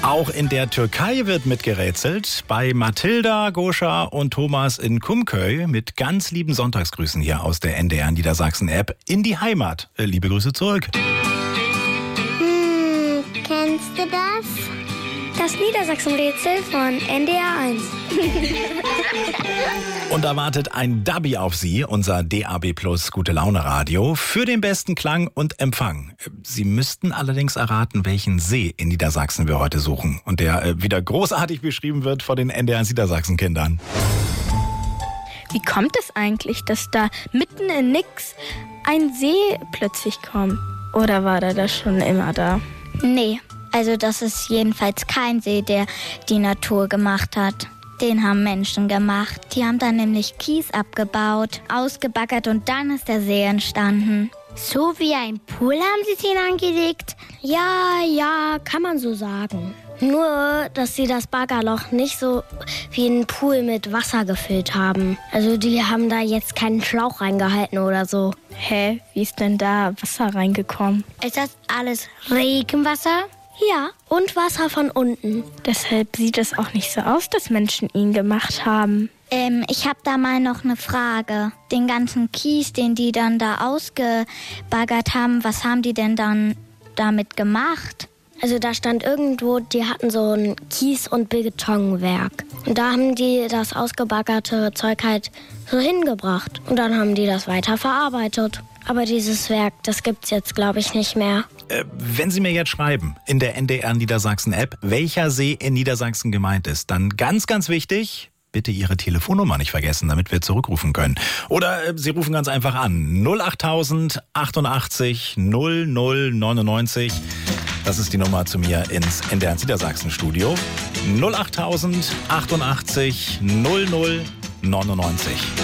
Auch in der Türkei wird mitgerätselt. Bei Mathilda, Goscha und Thomas in Kumköy mit ganz lieben Sonntagsgrüßen hier aus der NDR Niedersachsen-App in die Heimat. Liebe Grüße zurück. Kennst du das? Das Niedersachsen-Rätsel von NDR 1. Und da wartet ein Dubby auf Sie, unser DAB Plus Gute-Laune-Radio, für den besten Klang und Empfang. Sie müssten allerdings erraten, welchen See in Niedersachsen wir heute suchen und der wieder großartig beschrieben wird von den NDR Niedersachsen-Kindern. Wie kommt es eigentlich, dass da mitten in nix ein See plötzlich kommt? Oder war der da schon immer da? Nee, also das ist jedenfalls kein See, der die Natur gemacht hat. Den haben Menschen gemacht. Die haben dann nämlich Kies abgebaut, ausgebaggert und dann ist der See entstanden. So wie ein Pool haben sie den angelegt? Ja, kann man so sagen. Nur, dass sie das Baggerloch nicht so wie ein Pool mit Wasser gefüllt haben. Also die haben da jetzt keinen Schlauch reingehalten oder so. Hä, wie ist denn da Wasser reingekommen? Ist das alles Regenwasser? Ja, und Wasser von unten. Deshalb sieht es auch nicht so aus, dass Menschen ihn gemacht haben. Ich habe da mal noch eine Frage. Den ganzen Kies, den die dann da ausgebaggert haben, was haben die denn dann damit gemacht? Also da stand irgendwo, die hatten so ein Kies- und Betonwerk. Und da haben die das ausgebaggerte Zeug halt so hingebracht. Und dann haben die das weiter verarbeitet. Aber dieses Werk, das gibt's jetzt, glaube ich, nicht mehr. Wenn Sie mir jetzt schreiben, in der NDR Niedersachsen-App, welcher See in Niedersachsen gemeint ist, dann ganz, ganz wichtig, bitte Ihre Telefonnummer nicht vergessen, damit wir zurückrufen können. Oder Sie rufen ganz einfach an 08000 88 00 99. Das ist die Nummer zu mir ins NDR Niedersachsen-Studio. 08000 88 00 99.